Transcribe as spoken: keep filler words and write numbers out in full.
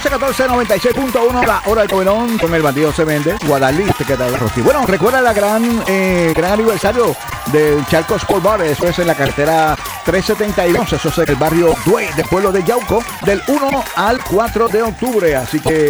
doce catorce noventa y seis punto uno, la hora del Covenón con el bandido se vende. Guadaliste, que tal, Rosy. Bueno, recuerda la gran, eh, gran aniversario del Charco Sport Bar. Eso es en la carretera trescientos setenta y dos. Eso es en el barrio Duey, del pueblo de Yauco, del uno al cuatro de octubre. Así que